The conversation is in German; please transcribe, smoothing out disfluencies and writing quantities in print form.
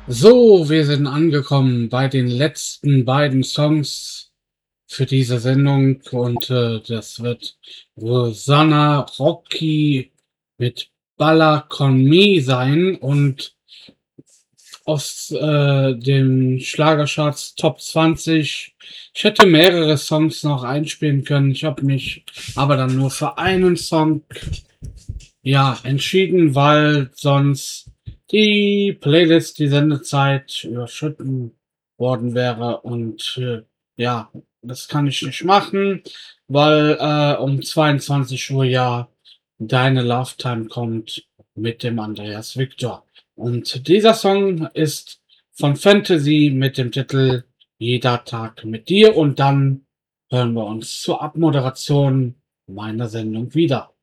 So, wir sind angekommen bei den letzten beiden Songs für diese Sendung und das wird Rosanna Rocky mit Balla Con Me sein und aus dem Schlagercharts Top 20. Ich hätte mehrere Songs noch einspielen können. Ich habe mich aber dann nur für einen Song entschieden, weil sonst die Playlist, die Sendezeit überschritten worden wäre. Und das kann ich nicht machen, weil um 22 Uhr deine Love Time kommt mit dem Andreas Victor. Und dieser Song ist von Fantasy mit dem Titel Jeder Tag mit dir. Und dann hören wir uns zur Abmoderation meiner Sendung wieder.